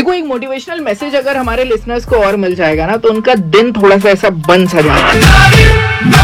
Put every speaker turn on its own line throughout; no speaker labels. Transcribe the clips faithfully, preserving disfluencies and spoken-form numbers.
देखो, एक motivational message अगर हमारे लिसनर्स को और मिल जाएगा ना तो उनका दिन थोड़ा सा ऐसा बन सा जाता है।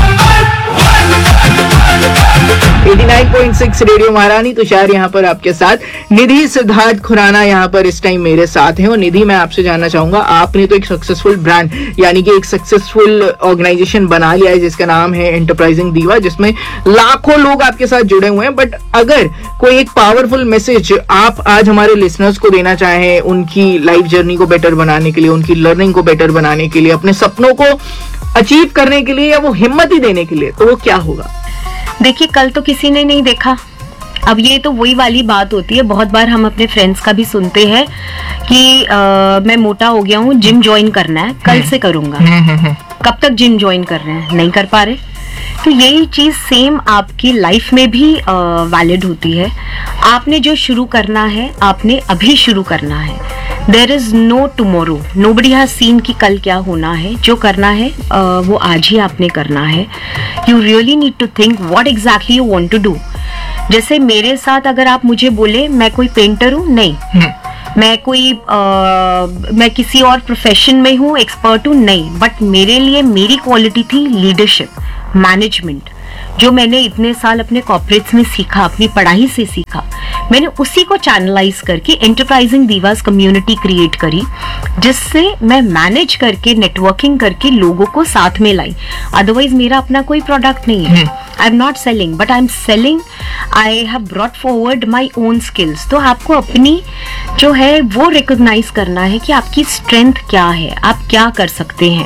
नवासी पॉइंट सिक्स रेडियो महारानी, तुषार यहाँ पर आपके साथ, निधि सिद्धार्थ खुराना यहाँ पर इस टाइम मेरे साथ हैं। और निधि, मैं आपसे जानना चाहूंगा, आपने तो एक सक्सेसफुल ब्रांड यानी कि एक सक्सेसफुल ऑर्गेनाइजेशन बना लिया है जिसका नाम है एंटरप्राइजिंग दीवा, जिसमें लाखों लोग आपके साथ जुड़े हुए हैं। बट अगर कोई एक पावरफुल मैसेज आप आज हमारे लिसनर्स को देना चाहें उनकी लाइफ जर्नी को बेटर बनाने के लिए, उनकी लर्निंग को बेटर बनाने के लिए, अपने सपनों को अचीव करने के लिए या वो हिम्मत ही देने के लिए, तो वो क्या होगा?
देखिए, कल तो किसी ने नहीं देखा। अब ये तो वही वाली बात होती है, बहुत बार हम अपने फ्रेंड्स का भी सुनते हैं कि आ, मैं मोटा हो गया हूँ, जिम ज्वाइन करना है, कल से करूंगा। कब तक जिम ज्वाइन कर रहे हैं? नहीं कर पा रहे। तो यही चीज सेम आपकी लाइफ में भी वैलिड होती है। आपने जो शुरू करना है, आपने अभी शुरू करना है। There is no tomorrow, nobody has seen कि कल क्या होना है। जो करना है uh, वो आज ही आपने करना है। You really need to think what exactly you want to do. जैसे मेरे साथ अगर आप मुझे बोले मैं कोई पेंटर हूँ, नहीं। मैं कोई आ, मैं किसी और प्रोफेशन में हूँ, एक्सपर्ट हूँ, नहीं। बट मेरे लिए मेरी क्वालिटी थी लीडरशिप, मैनेजमेंट, जो मैंने इतने साल अपने कॉर्पोरेट्स में सीखा, अपनी पढ़ाई से सीखा। मैंने उसी को चैनलाइज करके एंटरप्राइजिंग दीवास कम्युनिटी क्रिएट करी, जिससे मैं मैनेज करके, नेटवर्किंग करके लोगों को साथ में लाई। अदरवाइज मेरा अपना कोई प्रोडक्ट नहीं है। I am not selling, but I am selling, I have brought forward my own skills. तो आपको अपनी जो है वो रिकॉग्नाइज करना है कि आपकी स्ट्रेंथ क्या है, आप क्या कर सकते हैं,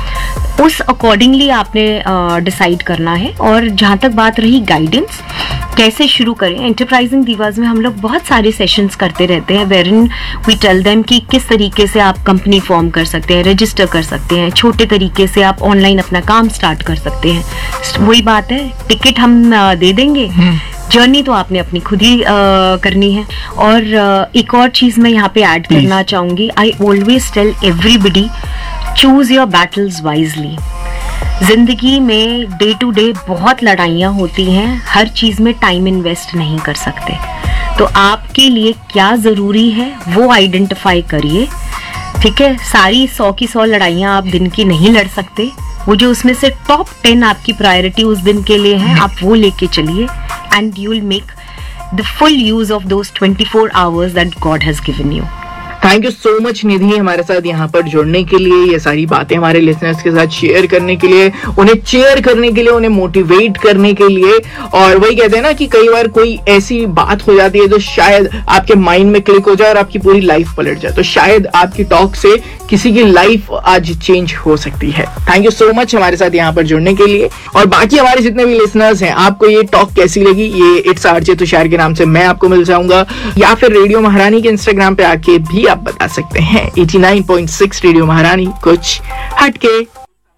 उस अकॉर्डिंगली आपने डिसाइड uh, करना है। और जहाँ तक बात रही गाइडेंस, कैसे शुरू करें, एंटरप्राइजिंग दीवास में हम लोग बहुत सारे सेशंस करते रहते हैं, where in we tell them कि किस तरीके से आप कंपनी फॉर्म कर सकते हैं, रजिस्टर कर सकते हैं, छोटे तरीके से आप ऑनलाइन अपना काम स्टार्ट कर सकते हैं। वही बात है, टिकट हम uh, दे देंगे, जर्नी तो आपने अपनी खुद ही uh, करनी है। और uh, एक और चीज मैं यहाँ पे ऐड करना चाहूंगी, I always tell everybody, choose your battles wisely. जिंदगी में डे टू डे बहुत लड़ाइयाँ होती हैं, हर चीज में टाइम इन्वेस्ट नहीं कर सकते। तो आपके लिए क्या जरूरी है वो आइडेंटिफाई करिए, ठीक है। सारी सौ की सौ लड़ाइयाँ आप दिन की नहीं लड़ सकते। वो जो उसमें से टॉप टेन आपकी प्रायोरिटी उस दिन के लिए है, आप वो लेके चलिए, and you will make the full use of those twenty four hours that God has given you.
Thank you so much निधि, हमारे साथ यहाँ पर जुड़ने के लिए, ये सारी बातें हमारे लिसनर्स के साथ शेयर करने के लिए, उन्हें चेयर करने के लिए, उन्हें मोटिवेट करने के लिए। और वही कहते हैं ना कि कई बार कोई ऐसी बात हो जाती है जो शायद आपके माइंड में क्लिक हो जाए और आपकी पूरी लाइफ पलट जाए। तो शायद आपकी टॉक से किसी की लाइफ आज चेंज हो सकती है। थैंक यू सो मच हमारे साथ यहाँ पर जुड़ने के लिए। और बाकी हमारे जितने भी लिसनर्स हैं, आपको ये टॉक कैसी लगी, ये इट्स आरजे तुषार के नाम से मैं आपको मिल जाऊंगा, या फिर रेडियो महारानी के इंस्टाग्राम पे आके भी आप बता सकते हैं। Eighty nine point six radio महारानी, कुछ हटके।